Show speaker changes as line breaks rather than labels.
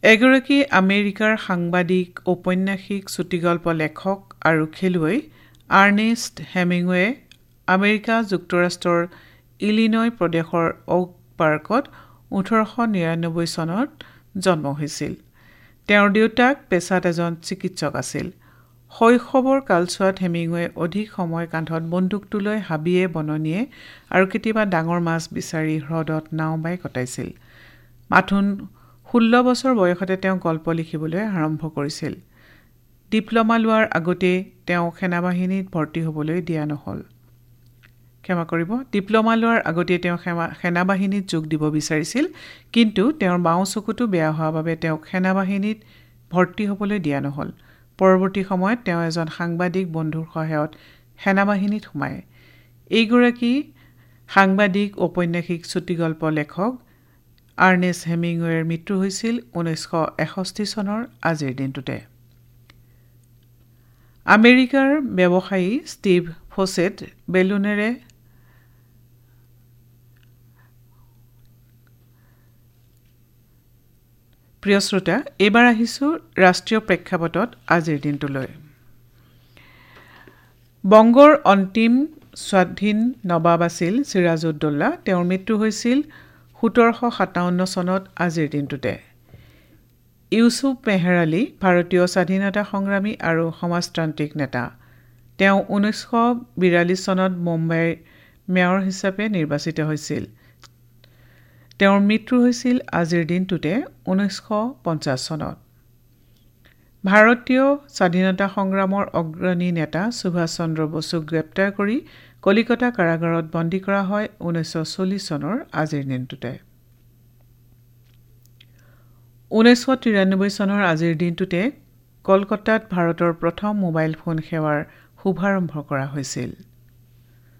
এগৰাকী আমেৰিকাৰ সাংবাদিক, ঔপন্যাসিক, চুটিগল্প লেখক আৰু খেলুৱৈ আৰ্নেষ্ট হেমিংৱে আমেৰিকা যুক্তৰাষ্ট্ৰৰ ইলিনয় প্ৰদেশৰ ওক পাৰ্কত 1899 চনত জন্ম হৈছিল। তেওঁৰ দেউতাক পেছাত এজন চিকিৎসক আছিল। শৈশৱৰ কালছোৱাত হেমিংৱে অধিক সময় কান্ধত বন্দুকটো লৈ হাবিয়ে বননিয়ে আৰু কেতিয়াবা ডাঙৰ মাছ বিচাৰি হ্ৰদত নাও বাই কটাইছিল। মাথোন 16 বছৰ বয়সতে তেওঁ গল্প লিখিবলৈ আৰম্ভ কৰিছিল। ডিপ্ল'মা লোৱাৰ আগতেই তেওঁ সেনাবাহিনীত ভৰ্তি হ'বলৈ দিয়া নহ'ল। ডিপ্ল'মা লোৱাৰ আগতেই তেওঁ সেনাবাহিনীত যোগ দিব বিচাৰিছিল, কিন্তু তেওঁৰ বাওঁ চকুটো বেয়া হোৱাৰ বাবে তেওঁক সেনাবাহিনীত ভৰ্তি হ'বলৈ দিয়া নহ'ল। পৰৱৰ্তী সময়ত তেওঁ এজন সাংবাদিক বন্ধুৰ সহায়ত সেনাবাহিনীত সোমায়। এইগৰাকী সাংবাদিক, ঔপন্যাসিক, চুটিগল্প লেখক আৰ্নেষ্ট হেমিংৱেৰ মৃত্যু হৈছিল 1961 চনৰ আজিৰ দিনটোতে। আমেৰিকাৰ ব্যৱসায়ী ষ্টিভ ফছেট বেলুনেৰে প্ৰিয় শ্ৰোতা, এইবাৰ আহিছোঁ ৰাষ্ট্ৰীয় প্ৰেক্ষাপটত আজিৰ দিনটোলৈ। বংগৰ অন্তিম স্বাধীন নবাব আছিল চিৰাজউদ্দৌলা। তেওঁৰ মৃত্যু হৈছিল 1757 চনত আজিৰ দিনটোতে। ইউছুফ মেহৰ আলী ভাৰতীয় স্বাধীনতা সংগ্ৰামী আৰু সমাজতান্ত্ৰিক নেতা। তেওঁ 1942 চনত মুম্বাইৰ মেয়ৰ হিচাপে নিৰ্বাচিত হৈছিল। তেওঁৰ মৃত্যু হৈছিল আজিৰ দিনটোতে 1950 চনত। ভাৰতীয় স্বাধীনতা সংগ্ৰামৰ অগ্ৰণী নেতা সুভাষ চন্দ্ৰ বসুক গ্ৰেপ্তাৰ কৰি কলিকতা কাৰাগাৰত বন্দী কৰা হয় 1940 চনৰ আজিৰ দিনটোতে। 1993 চনৰ আজিৰ দিনটোতে কলকাতাত ভাৰতৰ প্ৰথম মোবাইল ফোন সেৱাৰ শুভাৰম্ভ কৰা হৈছিল।